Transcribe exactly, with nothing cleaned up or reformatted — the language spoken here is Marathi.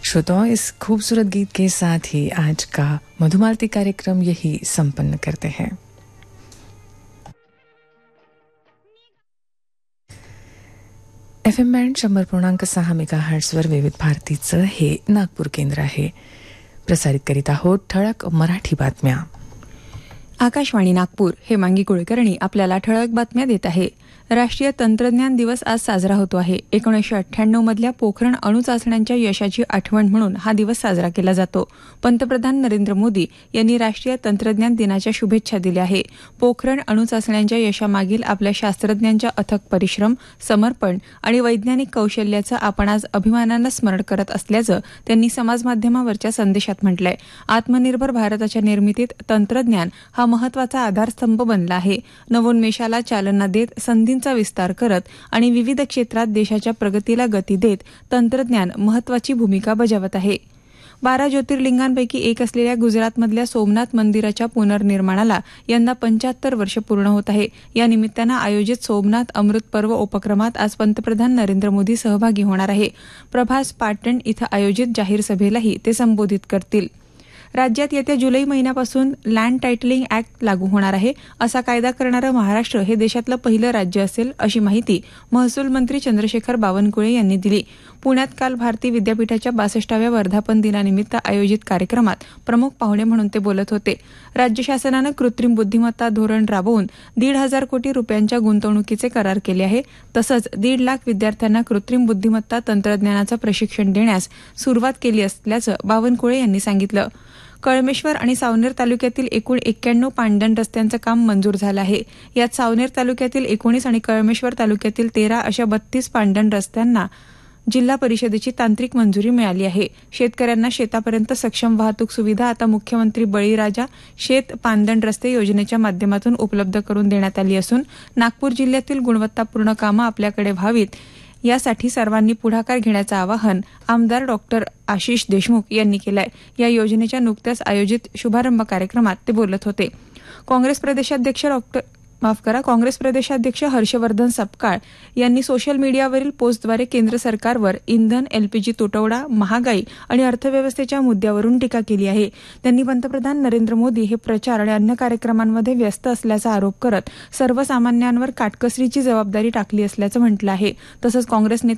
श्रोताओं, इस खूबसूरत गीत के साथ ही आज का मधुमालती कार्यक्रम यही संपन्न करते हैं। एफ एम बँड शंभर पूर्णांक सहा मेगा हर्ट्सवर विविध भारतीचं हे नागपूर केंद्र आहे. प्रसारित करीत आहोत ठळक मराठी बातम्या. आकाशवाणी नागपूर हे मांगी कुलकर्णी आपल्याला ठळक बातम्या देत आहे. राष्ट्रीय तंत्रज्ञान दिवस आज साजरा होतो आहे. एकोणीसशे अठ्ठ्याण्णव मधल्या पोखरण अणुचाचण्यांच्या यशाची आठवण म्हणून हा दिवस साजरा केला जातो. पंतप्रधान नरेंद्र मोदी यांनी राष्ट्रीय तंत्रज्ञान दिनाच्या शुभेच्छा दिल्या आहे. पोखरण अणुचाचण्यांच्या यशामागील आपल्या शास्त्रज्ञांच्या अथक परिश्रम, समर्पण आणि वैज्ञानिक कौशल्याचं आपण आज अभिमानानं स्मरण करत असल्याचं त्यांनी समाजमाध्यमावरच्या संदेशात म्हटलंय. आत्मनिर्भर भारताच्या निर्मितीत तंत्रज्ञान हा महत्वाचा आधारस्तंभ बनला आहे. नवोन्मेषाला चालना देत, संधींचा विस्तार करत आणि विविध क्षेत्रात देशाच्या प्रगतीला गती देत तंत्रज्ञान महत्वाची भूमिका बजावत आहे. बारा ज्योतिर्लिंगांपैकी एक असलेल्या गुजरातमधल्या सोमनाथ मंदिराच्या पुनर्निर्माणाला यंदा पंच्याहत्तर वर्ष पूर्ण होत आहे. या निमित्तानं आयोजित सोमनाथ अमृत पर्व उपक्रमात आज पंतप्रधान नरेंद्र मोदी सहभागी होणार आहे. प्रभास पाटण इथं आयोजित जाहीर सभेलाही ते संबोधित करतील. राज्यात येत्या जुलै महिन्यापासून लँड टायटलिंग ऍक्ट लागू होणार आहे. असा कायदा करणारं महाराष्ट्र हे देशातलं पहिलं राज्य असेल, अशी माहिती महसूल मंत्री चंद्रशेखर बावनकुळे यांनी दिली. पुण्यात काल भारती विद्यापीठाच्या बासष्टाव्या वर्धापन दिनानिमित्त आयोजित कार्यक्रमात प्रमुख पाहुणे म्हणून ते बोलत होते. राज्य शासनानं कृत्रिम बुद्धिमत्ता धोरण राबवून दीड हजार कोटी रुपयांच्या गुंतवणुकीचे करार केले आहे. तसंच दीड लाख विद्यार्थ्यांना कृत्रिम बुद्धिमत्ता तंत्रज्ञानाचं प्रशिक्षण देण्यास सुरुवात केली असल्याचं बावनकुळे यांनी सांगितलं. कळमेश्वर आणि सावनेर तालुक्यातील एकूण एक्क्याण्णव पांढरण रस्त्यांचं काम मंजूर झालं आहे. यात सावनेर तालुक्यातील एकोणीस आणि कळमेश्वर तालुक्यातील तेरा अशा बत्तीस पांढरण रस्त्यांना जिल्हा परिषदेची तांत्रिक मंजुरी मिळाली आहे. शेतकऱ्यांना शेतापर्यंत सक्षम वाहतूक सुविधा आता मुख्यमंत्री बळीराजा शेत पांदण रस्ते योजनेच्या माध्यमातून उपलब्ध करून देण्यात आली असून नागपूर जिल्ह्यातील गुणवत्तापूर्ण कामं आपल्याकडे व्हावीत यासाठी सर्वांनी पुढाकार घेण्याचं आवाहन आमदार डॉक्टर आशिष देशमुख यांनी केलंय. या योजनेच्या नुकत्याच आयोजित शुभारंभ कार्यक्रमात ते बोलत होते. काँग्रेस प्रदेशाध्यक्ष डॉक्टर माफ करा काँग्रेस प्रदेशाध्यक्ष हर्षवर्धन सपकाळ यांनी सोशल मीडियावरील पोस्टद्वारे केंद्र सरकारवर इंधन, एलपीजी तुटवडा, महागाई आणि अर्थव्यवस्थेच्या मुद्द्यावरून टीका केली आहे. त्यांनी पंतप्रधान नरेंद्र मोदी हे प्रचार आणि अन्य कार्यक्रमांमध्ये व्यस्त असल्याचा आरोप करत सर्वसामान्यांवर काटकसरीची जबाबदारी टाकली असल्याचं म्हटलं आहे. तसंच काँग्रेस नेते